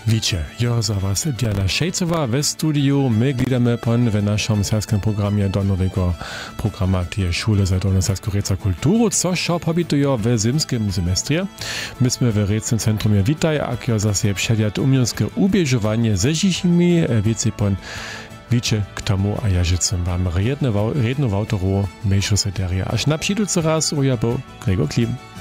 Wiecie, jo za was Diana Šejcová ve studiu. My glidamy pan w naszym serskim programie do nowego programa tie Szule za dolnoserską reca kulturu, co szop habitują w zimskim semestrie. Myśmy w recnym centrum witaj, ak jo zase przedjad umiejskie ubieżowanie ze dziśmi, wiecie pan wiecie k tomu, a ja życzę wam redno w autoru, mniejszą seterię. Aż na przyjducy raz, ujabo Gregor Klim.